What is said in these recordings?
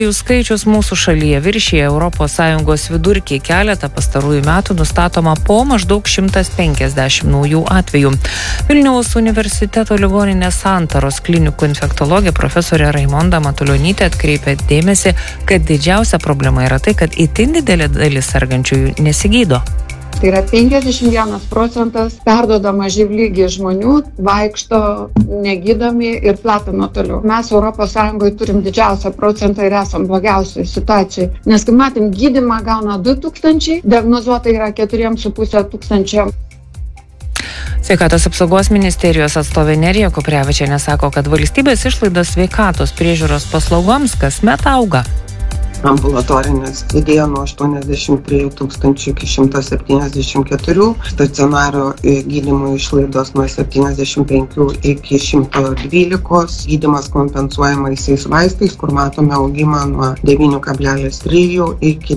Jų skaičius mūsų šalyje viršyje ES vidurkį. Keletą pastarųjų metų nustatoma po maždaug 150 naujų atvejų. Vilniaus universiteto ligoninės Santaros klinikų infektologė profesorė Raimonda Matulionytė atkreipė dėmesį, kad didžiausia problema yra tai, kad itin didelė dalis sergančiųjų nesigydo. Tai yra 51% perduodama živ lygį žmonių vaikšto negydomi ir platina toliau. Mes ES turim didžiausią procentą ir esam blogiausiai situacijai. Nes kai matėm, gydymą gauna 2000, diagnozuota yra 4500. Sveikatos apsaugos ministerijos atstovė Nerija Kuprevičienė sako, kad valstybės išlaidos sveikatos priežiūros paslaugoms kasmet auga. Ambulatorinės didėjo nuo 83 000 iki 174, stacionario gydymo išlaidos nuo 75 iki 112, gydymas kompensuojamaisiais vaistais, kur matome augimą nuo 9,3 iki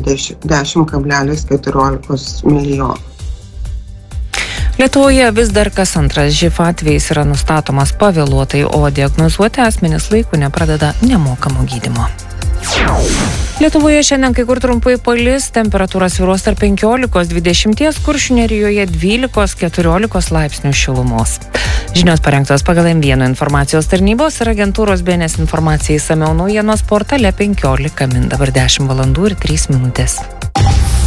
10,14 milijonų. Lietuvoje vis dar kas antras živ atvejis yra nustatomas pavėluotai, o diagnozuoti asmenys laiku nepradeda nemokamo gydymo. Lietuvoje šiandien kai kur trumpai palis, temperatūra svyruos tarp 15-20, Kuršių nerijoje 12-14 laipsnių šilumos. Žinios parengtos pagal M1 informacijos tarnybos ir agentūros BNS informacija išsamiau naujienos portale 15 min. Dabar 10 valandų ir 3 minutės.